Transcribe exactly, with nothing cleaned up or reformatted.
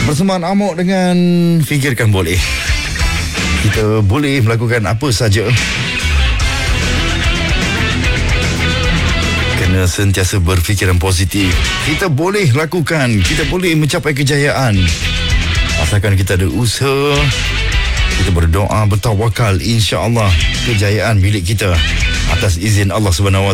Persembahan Amok dengan Fikirkan Boleh. Kita boleh melakukan apa saja. Kena sentiasa berfikiran positif. Kita boleh lakukan, kita boleh mencapai kejayaan. Asalkan kita ada usaha, kita berdoa, bertawakal, insya-Allah kejayaan milik kita atas izin Allah Subhanahu Wa